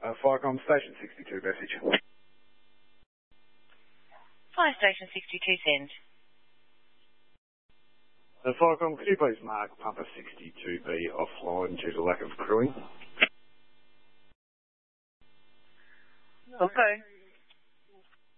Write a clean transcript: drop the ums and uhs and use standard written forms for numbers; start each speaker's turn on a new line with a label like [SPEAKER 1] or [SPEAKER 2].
[SPEAKER 1] Firecom Station 62 message.
[SPEAKER 2] Fire Station 62 send.
[SPEAKER 1] Firecom, could you please mark pumper 62B offline due to lack of crewing?
[SPEAKER 2] Okay.